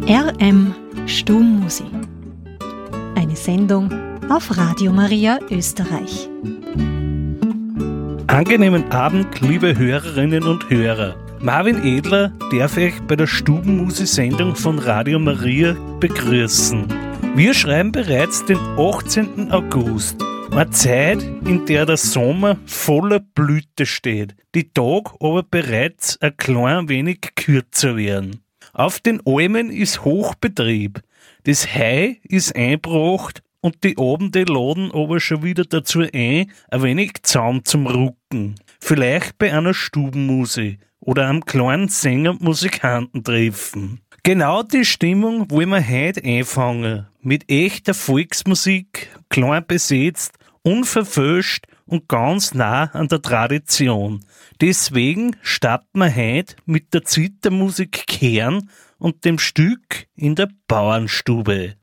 RM Stubenmusik. Eine Sendung auf Radio Maria Österreich. Angenehmen Abend, liebe Hörerinnen und Hörer. Marvin Edler darf euch bei der Stubenmusik-Sendung von Radio Maria begrüßen. Wir schreiben bereits den 18. August. Eine Zeit, in der der Sommer voller Blüte steht, die Tage aber bereits ein klein wenig kürzer werden. Auf den Almen ist Hochbetrieb, das Heu ist eingebracht und die Abende laden aber schon wieder dazu ein wenig Zaum zum Rucken. Vielleicht bei einer Stubenmusik oder einem kleinen Sänger und Musikantentreffen. Genau die Stimmung wollen wir heute einfangen. Mit echter Volksmusik, klein besetzt, unverfälscht und ganz nah an der Tradition. Deswegen starten wir heute mit der Zittermusik Kern und dem Stück in der Bauernstube.